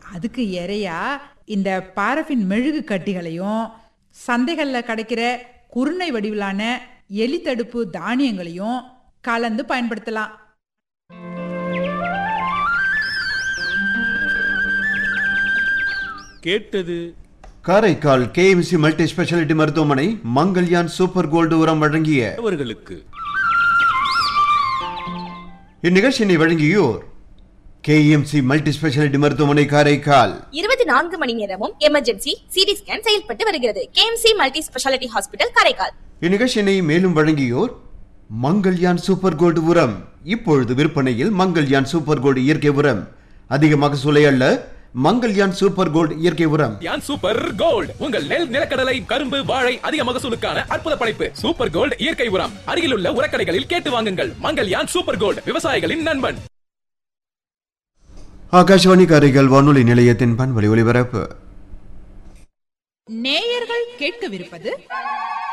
அதுக்கு இறையா இந்த பாரஃபின் மெழுகு கட்டிகளையும் சந்தைகளில் கிடைக்கிற குருணை வடிவிலான எலி தடுப்பு தானியங்களையும் கலந்து பயன்படுத்தலாம். கேட்டது காரைக்கால் KMC மல்டி ஸ்பெஷாலிட்டி மருத்துவமனை மங்கல்யான் சூப்பர் கோல்டு உரம் வழங்கிய அவர்களுக்கு இந்நிகழ்ச்சியினை வழங்கியோர் KMC மல்டி ஸ்பெஷாலிட்டி மருத்துவமனை காரைக்கால் 24 மணி நேரமும் எமர்ஜென்சி சிடி ஸ்கேன் செயல்பட்டு வருகிறது. KMC multi speciality hospital Karaikal. இந்நிகழ்ச்சியினை மேலும் வழங்கியோர் மங்கல்யான் சூப்பர் கோல்டு உரம். இப்பொழுது விற்பனையில் மங்கல்யான் சூப்பர் கோல்டு இயற்கை உரம். அதிகமாக சுலை அல்ல, மங்கல்யான் சூப்பர் கோல்டு இயற்கை உரம். யான் சூப்பர் கோல்ட் உங்கள் நெல், நிலக்கடலை, கரும்பு, வாழை அதிக மகசூலுக்கான அற்புத படைப்பு சூப்பர் கோல்ட் இயற்கை உரம். அருகிலுள்ள உரக்கடைகளில் கேட்டு வாங்குங்கள். மங்கல்யான் சூப்பர் கோல்ட், விவசாயிகளின் நண்பன். ஆகாஷவாணி காரைக்கால் வானொலி நிலையத்தின் பண்பலை ஒலிபரப்பு. நேயர்கள் கேட்கவிருப்பது